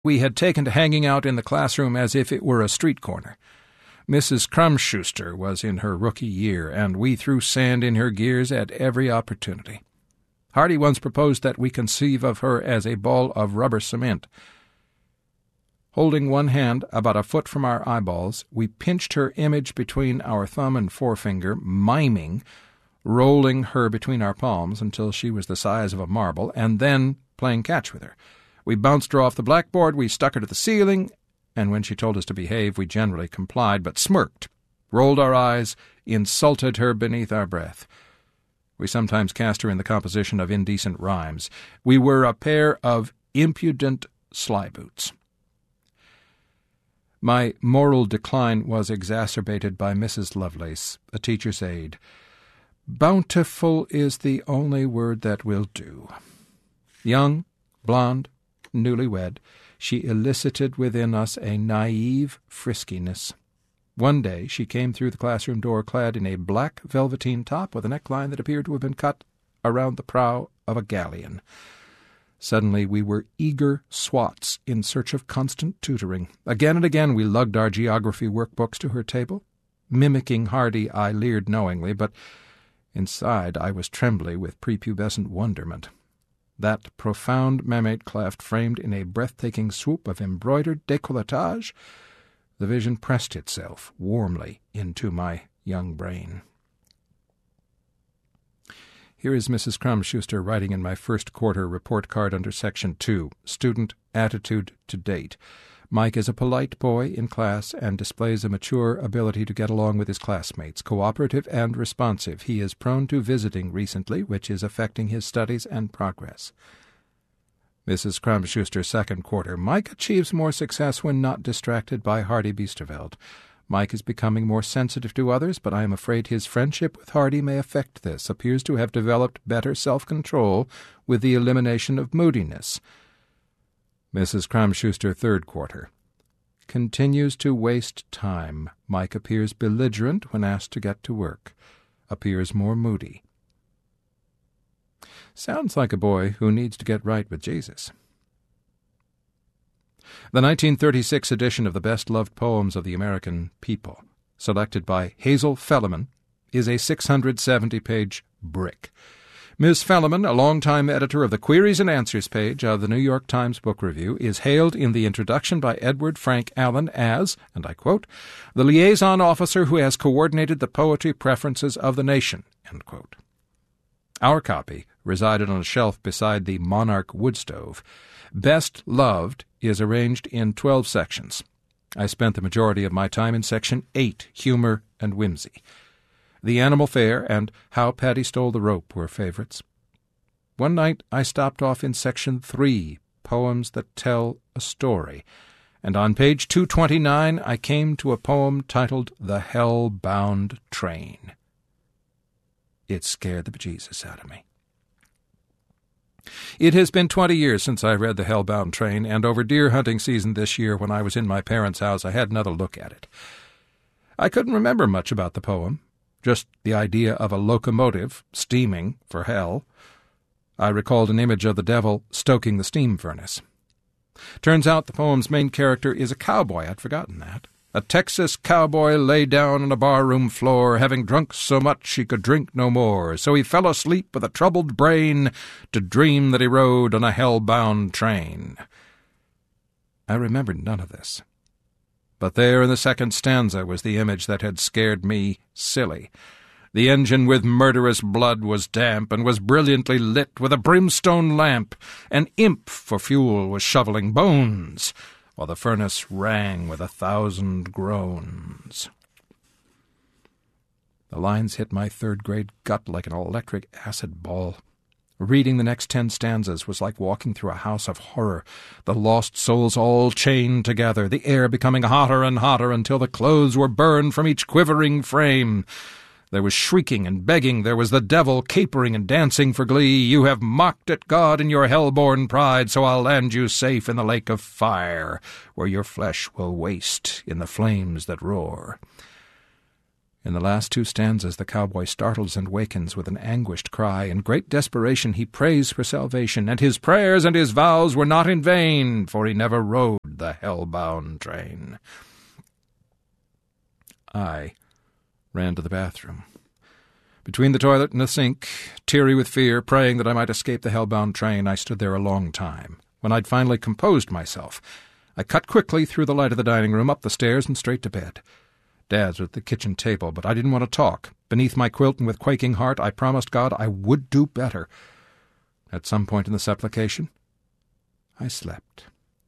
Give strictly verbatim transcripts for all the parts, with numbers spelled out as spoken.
We had taken to hanging out in the classroom as if it were a street corner. Missus Crumschuster was in her rookie year, and we threw sand in her gears at every opportunity. Hardy once proposed that we conceive of her as a ball of rubber cement. Holding one hand about a foot from our eyeballs, we pinched her image between our thumb and forefinger, miming, rolling her between our palms until she was the size of a marble, and then playing catch with her. We bounced her off the blackboard, we stuck her to the ceiling, and when she told us to behave, we generally complied, but smirked, rolled our eyes, insulted her beneath our breath. We sometimes cast her in the composition of indecent rhymes. We were a pair of impudent slyboots. My moral decline was exacerbated by Missus Lovelace, a teacher's aide. Bountiful is the only word that will do. Young, blonde, newlywed, she elicited within us a naive friskiness. One day she came through the classroom door clad in a black velveteen top with a neckline that appeared to have been cut around the prow of a galleon. Suddenly we were eager swats in search of constant tutoring. Again and again we lugged our geography workbooks to her table. Mimicking Hardy, I leered knowingly, but inside I was trembly with prepubescent wonderment. That profound mamate cleft framed in a breathtaking swoop of embroidered décolletage, the vision pressed itself warmly into my young brain. Here is Missus Crumschuster writing in my first quarter report card under Section two, Student Attitude to Date. Mike is a polite boy in class and displays a mature ability to get along with his classmates, cooperative and responsive. He is prone to visiting recently, which is affecting his studies and progress. Missus Crumschuster, second quarter. Mike achieves more success when not distracted by Hardy Biesterveld. Mike is becoming more sensitive to others, but I am afraid his friendship with Hardy may affect this. Appears to have developed better self-control with the elimination of moodiness. Missus Crumschuster, third quarter. Continues to waste time. Mike appears belligerent when asked to get to work. Appears more moody. Sounds like a boy who needs to get right with Jesus. The nineteen thirty-six edition of the Best-Loved Poems of the American People, selected by Hazel Felleman, is a six hundred seventy page brick. Miz Felleman, a longtime editor of the Queries and Answers page of the New York Times Book Review, is hailed in the introduction by Edward Frank Allen as, and I quote, the liaison officer who has coordinated the poetry preferences of the nation, end quote. Our copy resided on a shelf beside the Monarch wood stove. Best Loved is arranged in twelve sections. I spent the majority of my time in Section eight, Humor and Whimsy. The Animal Fair and How Paddy Stole the Rope were favorites. One night I stopped off in Section three, Poems that Tell a Story, and on page two twenty-nine I came to a poem titled The Hell-Bound Train. It scared the bejesus out of me. It has been twenty years since I read The Hell-Bound Train, and over deer hunting season this year when I was in my parents' house I had another look at it. I couldn't remember much about the poem, just the idea of a locomotive steaming for hell. I recalled an image of the devil stoking the steam furnace. Turns out the poem's main character is a cowboy. I'd forgotten that. A Texas cowboy lay down on a barroom floor, having drunk so much he could drink no more. So he fell asleep with a troubled brain to dream that he rode on a hell-bound train. I remembered none of this. But there in the second stanza was the image that had scared me silly. The engine with murderous blood was damp, and was brilliantly lit with a brimstone lamp. An imp for fuel was shoveling bones, while the furnace rang with a thousand groans. The lines hit my third-grade gut like an electric acid ball. Reading the next ten stanzas was like walking through a house of horror, the lost souls all chained together, the air becoming hotter and hotter until the clothes were burned from each quivering frame. There was shrieking and begging, there was the devil capering and dancing for glee. You have mocked at God in your hell-born pride, so I'll land you safe in the lake of fire, where your flesh will waste in the flames that roar. In the last two stanzas the cowboy startles and wakens with an anguished cry. In great desperation he prays for salvation, and his prayers and his vows were not in vain, for he never rode the hell-bound train. I ran to the bathroom. Between the toilet and the sink, teary with fear, praying that I might escape the hell-bound train, I stood there a long time. When I'd finally composed myself, I cut quickly through the light of the dining room, up the stairs, and straight to bed. Dad's was at the kitchen table, but I didn't want to talk. Beneath my quilt and with quaking heart, I promised God I would do better. At some point in the supplication, I slept.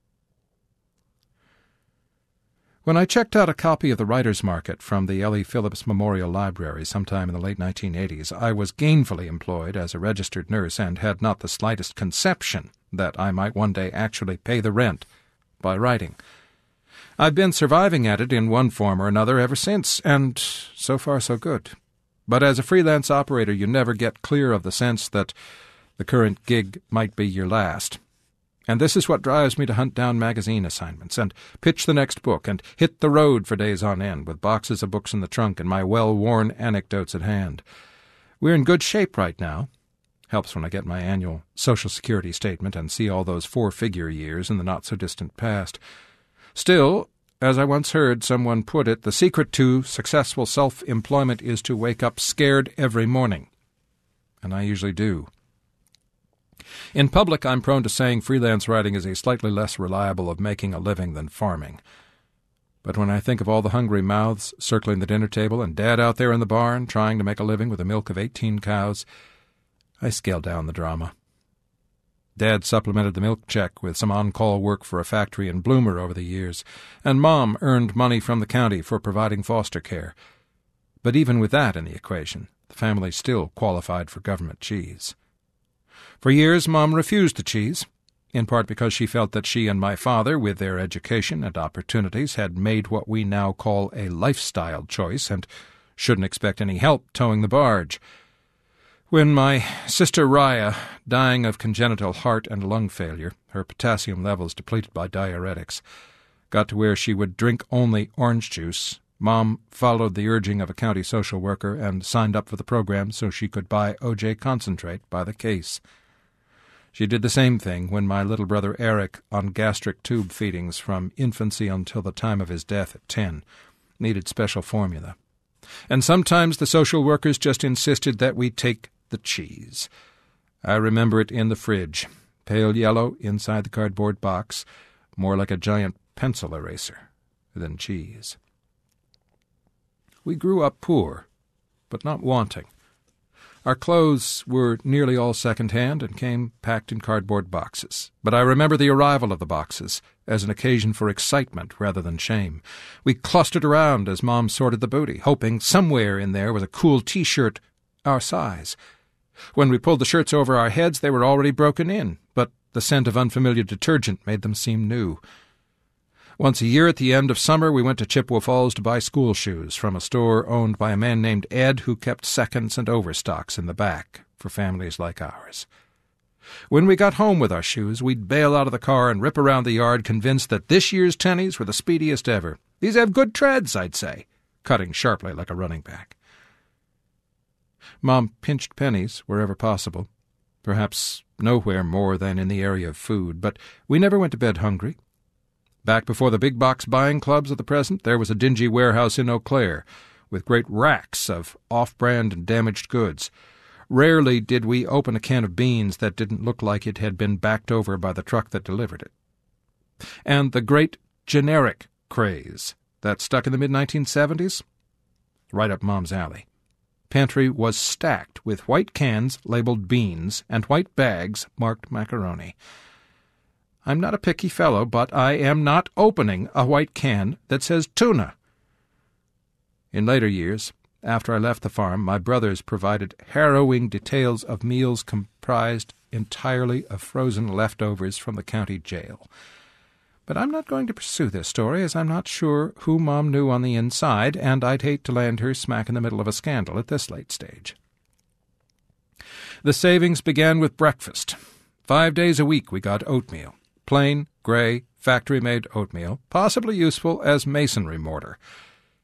When I checked out a copy of The Writer's Market from the Ellie Phillips Memorial Library sometime in the late nineteen eighties, I was gainfully employed as a registered nurse and had not the slightest conception that I might one day actually pay the rent by writing. I've been surviving at it in one form or another ever since, and so far so good. But as a freelance operator, you never get clear of the sense that the current gig might be your last. And this is what drives me to hunt down magazine assignments and pitch the next book and hit the road for days on end with boxes of books in the trunk and my well-worn anecdotes at hand. We're in good shape right now. Helps when I get my annual Social Security statement and see all those four-figure years in the not-so-distant past. Still, as I once heard someone put it, the secret to successful self-employment is to wake up scared every morning. And I usually do. In public, I'm prone to saying freelance writing is a slightly less reliable of making a living than farming. But when I think of all the hungry mouths circling the dinner table and Dad out there in the barn trying to make a living with the milk of eighteen cows, I scale down the drama. Dad supplemented the milk check with some on-call work for a factory in Bloomer over the years, and Mom earned money from the county for providing foster care. But even with that in the equation, the family still qualified for government cheese. For years, Mom refused the cheese, in part because she felt that she and my father, with their education and opportunities, had made what we now call a lifestyle choice and shouldn't expect any help towing the barge. When my sister Raya, dying of congenital heart and lung failure, her potassium levels depleted by diuretics, got to where she would drink only orange juice, Mom followed the urging of a county social worker and signed up for the program so she could buy O J concentrate by the case. She did the same thing when my little brother Eric, on gastric tube feedings from infancy until the time of his death at ten, needed special formula. And sometimes the social workers just insisted that we take the cheese. I remember it in the fridge, pale yellow inside the cardboard box, more like a giant pencil eraser than cheese. We grew up poor, but not wanting. Our clothes were nearly all second-hand and came packed in cardboard boxes. But I remember the arrival of the boxes as an occasion for excitement rather than shame. We clustered around as Mom sorted the booty, hoping somewhere in there was a cool T-shirt our size. When we pulled the shirts over our heads, they were already broken in, but the scent of unfamiliar detergent made them seem new. Once a year at the end of summer, we went to Chippewa Falls to buy school shoes from a store owned by a man named Ed who kept seconds and overstocks in the back for families like ours. When we got home with our shoes, we'd bail out of the car and rip around the yard, convinced that this year's tennies were the speediest ever. These have good treads, I'd say, cutting sharply like a running back. Mom pinched pennies wherever possible, perhaps nowhere more than in the area of food, but we never went to bed hungry. Back before the big-box buying clubs of the present, there was a dingy warehouse in Eau Claire, with great racks of off-brand and damaged goods. Rarely did we open a can of beans that didn't look like it had been backed over by the truck that delivered it. And the great generic craze that stuck in the mid nineteen seventies? Right up Mom's alley. Pantry was stacked with white cans labeled beans and white bags marked macaroni. I'm not a picky fellow, but I am not opening a white can that says tuna. In later years, after I left the farm, my brothers provided harrowing details of meals comprised entirely of frozen leftovers from the county jail. But I'm not going to pursue this story, as I'm not sure who Mom knew on the inside, and I'd hate to land her smack in the middle of a scandal at this late stage. The savings began with breakfast. Five days a week we got oatmeal. Plain, gray, factory-made oatmeal, possibly useful as masonry mortar.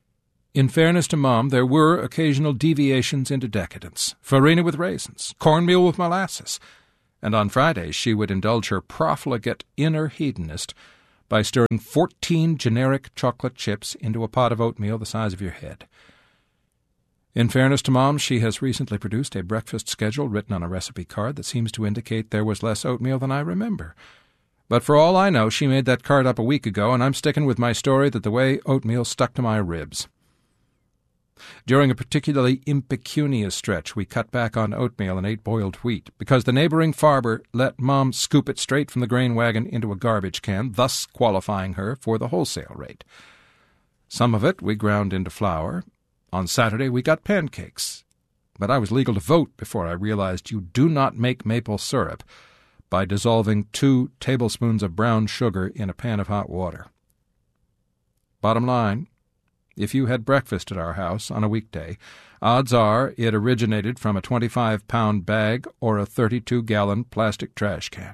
In fairness to Mom, there were occasional deviations into decadence. Farina with raisins, cornmeal with molasses, and on Fridays she would indulge her profligate inner hedonist by stirring fourteen generic chocolate chips into a pot of oatmeal the size of your head. In fairness to Mom, she has recently produced a breakfast schedule written on a recipe card that seems to indicate there was less oatmeal than I remember. But for all I know, she made that card up a week ago, and I'm sticking with my story that the way oatmeal stuck to my ribs. During a particularly impecunious stretch, we cut back on oatmeal and ate boiled wheat, because the neighboring farmer let Mom scoop it straight from the grain wagon into a garbage can, thus qualifying her for the wholesale rate. Some of it we ground into flour. On Saturday we got pancakes. But I was legal to vote before I realized you do not make maple syrup by dissolving two tablespoons of brown sugar in a pan of hot water. Bottom line, if you had breakfast at our house on a weekday, odds are it originated from a twenty-five pound bag or a thirty-two gallon plastic trash can.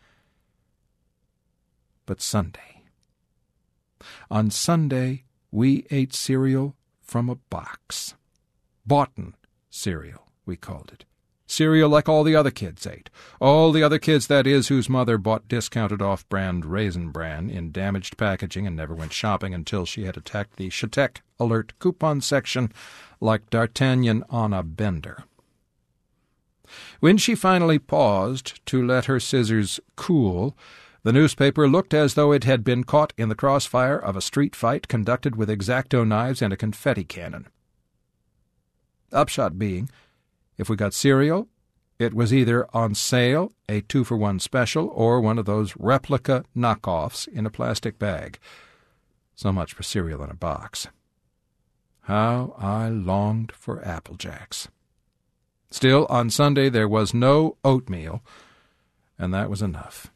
But Sunday. On Sunday, we ate cereal from a box. Boughton cereal, we called it. Cereal like all the other kids ate. All the other kids, that is, whose mother bought discounted off-brand Raisin Bran in damaged packaging and never went shopping until she had attacked the Chautec Alert coupon section like D'Artagnan on a bender. When she finally paused to let her scissors cool, the newspaper looked as though it had been caught in the crossfire of a street fight conducted with X-Acto knives and a confetti cannon. Upshot being, if we got cereal, it was either on sale, a two-for-one special, or one of those replica knockoffs in a plastic bag. So much for cereal in a box. How I longed for Apple Jacks. Still, on Sunday there was no oatmeal, and that was enough.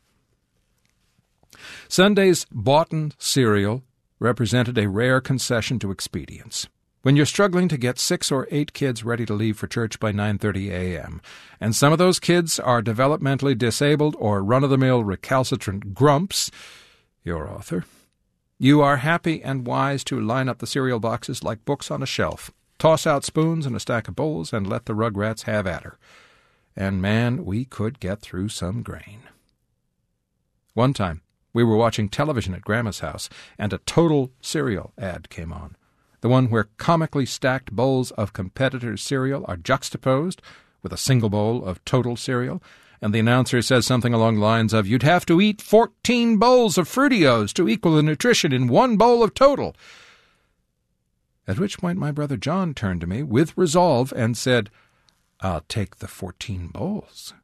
Sunday's Boughton cereal represented a rare concession to expedience. When you're struggling to get six or eight kids ready to leave for church by nine thirty a.m., and some of those kids are developmentally disabled or run-of-the-mill recalcitrant grumps, your author, you are happy and wise to line up the cereal boxes like books on a shelf, toss out spoons and a stack of bowls, and let the rugrats have at her. And, man, we could get through some grain. One time, we were watching television at Grandma's house, and a Total cereal ad came on. The one where comically stacked bowls of competitors' cereal are juxtaposed with a single bowl of Total cereal, and the announcer says something along the lines of, "You'd have to eat fourteen bowls of Fruity-O's to equal the nutrition in one bowl of Total." At which point my brother John turned to me with resolve and said, "I'll take the fourteen bowls."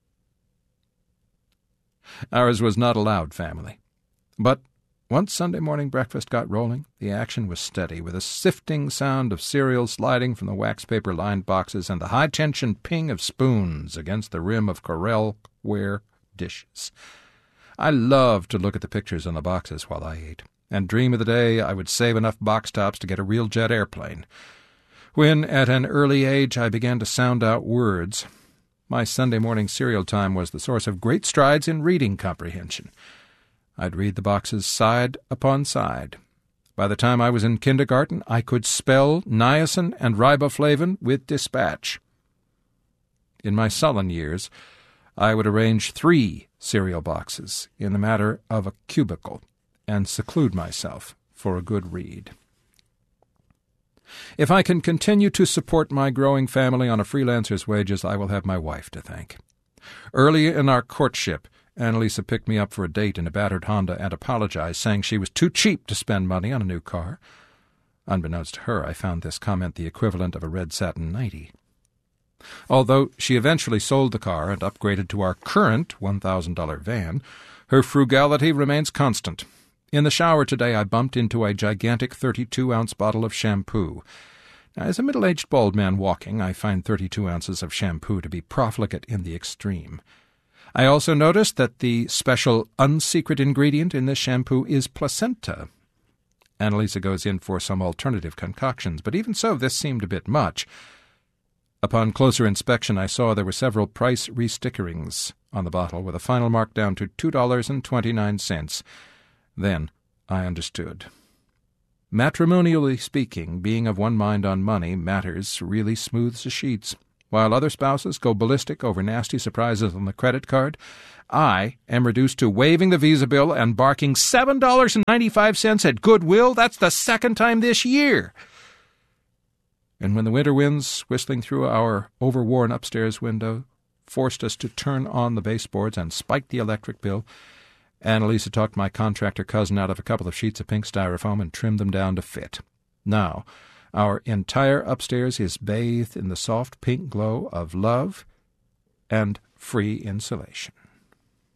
Ours was not a loud family, but once Sunday morning breakfast got rolling, the action was steady, with a sifting sound of cereal sliding from the wax-paper-lined boxes and the high-tension ping of spoons against the rim of Corelle-ware dishes. I loved to look at the pictures on the boxes while I ate, and dream of the day I would save enough box tops to get a real jet airplane. When, at an early age, I began to sound out words, my Sunday morning cereal time was the source of great strides in reading comprehension. I'd read the boxes side upon side. By the time I was in kindergarten, I could spell niacin and riboflavin with dispatch. In my sullen years, I would arrange three cereal boxes in the matter of a cubicle and seclude myself for a good read. If I can continue to support my growing family on a freelancer's wages, I will have my wife to thank. Early in our courtship, Annalisa picked me up for a date in a battered Honda and apologized, saying she was too cheap to spend money on a new car. Unbeknownst to her, I found this comment the equivalent of a red satin nightie. Although she eventually sold the car and upgraded to our current one thousand dollars van, her frugality remains constant. In the shower today, I bumped into a gigantic thirty-two ounce bottle of shampoo. Now, as a middle-aged bald man walking, I find thirty-two ounces of shampoo to be profligate in the extreme. I also noticed that the special unsecret ingredient in this shampoo is placenta. Annalisa goes in for some alternative concoctions, but even so, this seemed a bit much. Upon closer inspection, I saw there were several price restickerings on the bottle, with a final mark down to two dollars and twenty-nine cents. Then I understood. Matrimonially speaking, being of one mind on money matters really smooths the sheets. While other spouses go ballistic over nasty surprises on the credit card, I am reduced to waiving the Visa bill and barking seven dollars and ninety-five cents at Goodwill. That's the second time this year. And when the winter winds whistling through our overworn upstairs window forced us to turn on the baseboards and spike the electric bill, Annalisa talked my contractor cousin out of a couple of sheets of pink styrofoam and trimmed them down to fit. Now, our entire upstairs is bathed in the soft pink glow of love and free insulation.